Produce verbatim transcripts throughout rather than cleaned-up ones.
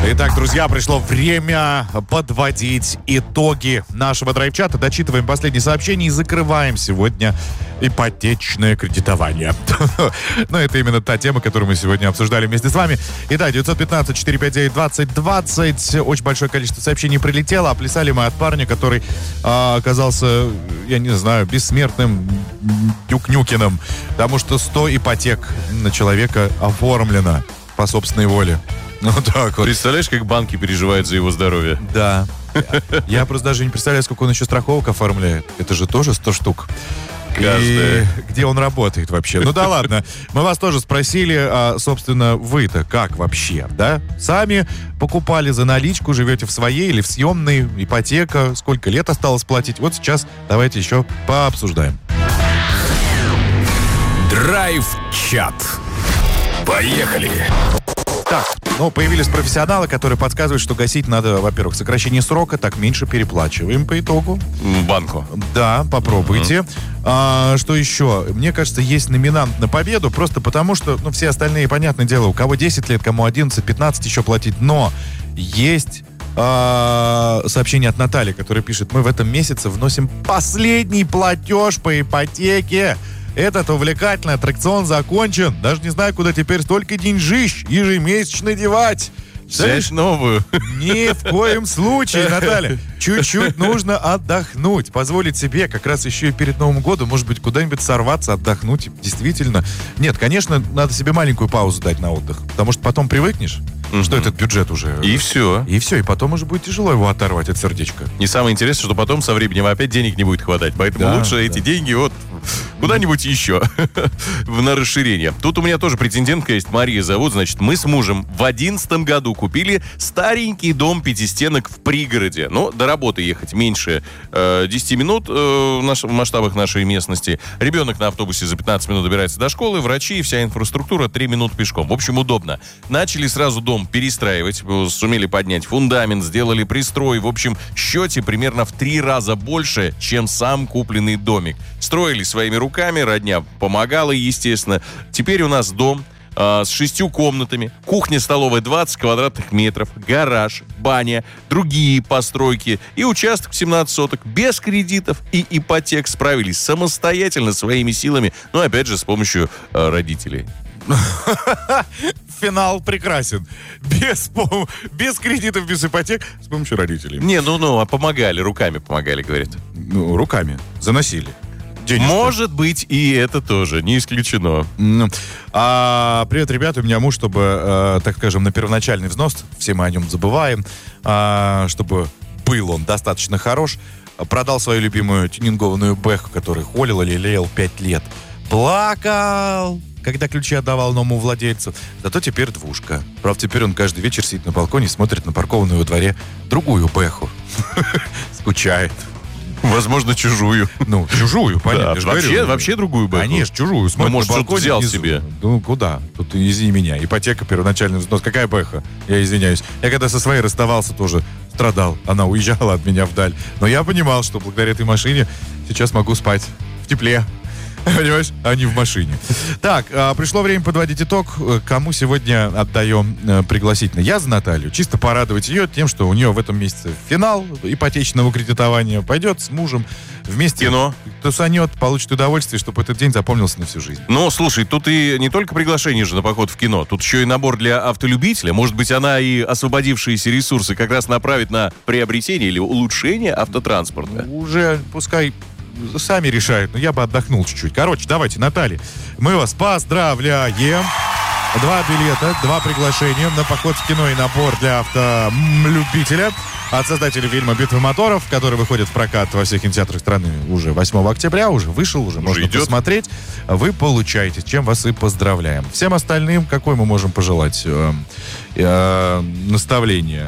Итак, друзья, пришло время подводить итоги нашего драйв-чата. Дочитываем последние сообщения и закрываем сегодня ипотечное кредитование. Но это именно та тема, которую мы сегодня обсуждали вместе с вами. Итак, девятьсот пятнадцать четыреста пятьдесят девять двадцать двадцать. Очень большое количество сообщений прилетело. А плясали мы от парня, который а, оказался, я не знаю, бессмертным Дюк-Нюкиным. Потому что сто ипотек на человека оформлено по собственной воле. Ну так вот. Представляешь, как банки переживают за его здоровье? Да. Я просто даже не представляю, сколько он еще страховок оформляет. Это же тоже сто штук. Каждая. И где он работает вообще? Ну да ладно. Мы вас тоже спросили, а, собственно, вы-то как вообще, да? Сами покупали за наличку, живете в своей или в съемной, ипотека, сколько лет осталось платить? Вот сейчас давайте еще пообсуждаем. Драйв-чат. Поехали! Так, ну, появились профессионалы, которые подсказывают, что гасить надо, во-первых, сокращение срока, так меньше переплачиваем по итогу. Банку. Да, попробуйте. Mm-hmm. А, что еще? Мне кажется, есть номинант на победу, просто потому что, ну, все остальные, понятное дело, у кого десять лет, кому одиннадцать, пятнадцать еще платить, но есть... А, сообщение от Натальи, которая пишет: мы в этом месяце вносим последний платеж по ипотеке. Этот увлекательный аттракцион закончен. Даже не знаю, куда теперь столько деньжищ ежемесячно девать. Взять новую. Ни в коем случае, Наталья. Чуть-чуть нужно отдохнуть. Позволить себе как раз еще и перед Новым годом, может быть, куда-нибудь сорваться, отдохнуть. Действительно. Нет, конечно, надо себе маленькую паузу дать на отдых. Потому что потом привыкнешь, mm-hmm. что этот бюджет уже... И все. И все. И потом уже будет тяжело его оторвать от сердечка. И самое интересное, что потом со временем опять денег не будет хватать. Поэтому да, лучше да. эти деньги вот куда-нибудь еще на расширение. Тут у меня тоже претендентка есть, Мария зовут. Значит, мы с мужем в одиннадцатом году купили старенький дом пятистенок в пригороде. Ну, до работы ехать меньше э, десять минут э, в, наш, в масштабах нашей местности. Ребенок на автобусе за пятнадцать минут добирается до школы, врачи, вся инфраструктура три минуты пешком. В общем, удобно. Начали сразу дом перестраивать, сумели поднять фундамент, сделали пристрой. В общем, в счете примерно в три раза больше, чем сам купленный домик. Строили своими руками, родня помогала, естественно. Теперь у нас дом с шестью комнатами, кухня-столовая двадцать квадратных метров, гараж, баня, другие постройки и участок семнадцать соток. Без кредитов и ипотек справились самостоятельно своими силами, ну, опять же, с помощью э, родителей. Финал прекрасен. Без, без кредитов, без ипотек, с помощью родителей. Не, ну-ну, а помогали, руками помогали, говорит. Ну, руками. Заносили. Денежку. Может быть, и это тоже, не исключено. Ну, а, привет, ребята, у меня муж, чтобы, э, так скажем, на первоначальный взнос, все мы о нем забываем, э, чтобы был он достаточно хорош, продал свою любимую тюнингованную бэху, которую холил или лелеял пять лет. Плакал, когда ключи отдавал новому владельцу. Зато теперь двушка. Правда, теперь он каждый вечер сидит на балконе и смотрит на паркованную во дворе другую бэху. Скучает. Возможно, чужую. Ну, чужую, понятно. Да, вообще, говорю, вообще другую бэху. Конечно, чужую. Ну, может, что-то взял внизу. Себе. Ну, куда? Тут, извини меня, ипотека, первоначальный взнос. Какая бэха? Я извиняюсь. Я когда со своей расставался, тоже страдал. Она уезжала от меня вдаль. Но я понимал, что благодаря этой машине сейчас могу спать в тепле. Понимаешь? А не в машине. Так, пришло время подводить итог. Кому сегодня отдаем пригласительно? Я за Наталью. Чисто порадовать ее тем, что у нее в этом месяце финал ипотечного кредитования. Пойдет с мужем вместе. Кино. Тусанет, получит удовольствие, чтобы этот день запомнился на всю жизнь. Ну, слушай, тут и не только приглашение же на поход в кино. Тут еще и набор для автолюбителя. Может быть, она и освободившиеся ресурсы как раз направит на приобретение или улучшение автотранспорта. Уже пускай сами решают, но я бы отдохнул чуть-чуть. Короче, давайте, Наталья, мы вас поздравляем. Два билета, два приглашения на поход в кино и набор для автолюбителя от создателей фильма «Битва моторов», который выходит в прокат во всех кинотеатрах страны уже восьмого октября, уже вышел, уже, уже можно идет. Посмотреть. Вы получаете, с чем вас и поздравляем. Всем остальным какое мы можем пожелать э, э, наставление?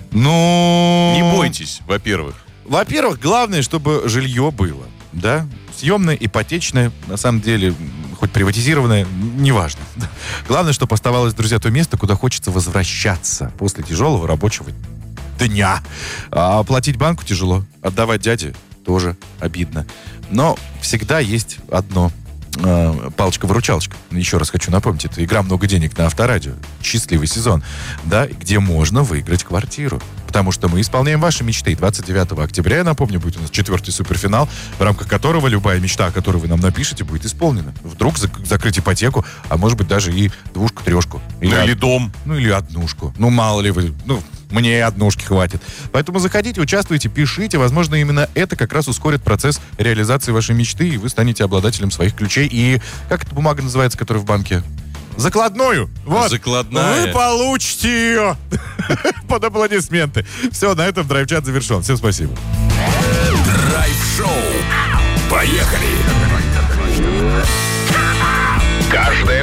Ну... Не бойтесь, во-первых. Во-первых, главное, чтобы жилье было, да? Съемное, ипотечное, на самом деле, хоть приватизированное, неважно. Главное, чтобы оставалось, друзья, то место, куда хочется возвращаться после тяжелого рабочего дня. А платить банку тяжело, отдавать дяде тоже обидно. Но всегда есть одно. э, палочка-выручалочка. Еще раз хочу напомнить, это игра «Много денег» на Авторадио. Счастливый сезон, да, где можно выиграть квартиру. Потому что мы исполняем ваши мечты. двадцать девятого октября, я напомню, будет у нас четвертый суперфинал, в рамках которого любая мечта, о которой вы нам напишете, будет исполнена. Вдруг зак- закрыть ипотеку, а может быть даже и двушку, трешку. Ну од- или дом. Ну или однушку. Ну мало ли вы, ну мне и однушки хватит. Поэтому заходите, участвуйте, пишите. Возможно, именно это как раз ускорит процесс реализации вашей мечты, и вы станете обладателем своих ключей. И как эта бумага называется, которая в банке? Закладную. Вот. Закладная. Вы получите ее под аплодисменты. Все, на этом драйв-чат завершен. Всем спасибо. Драйв-шоу. Поехали! Каждое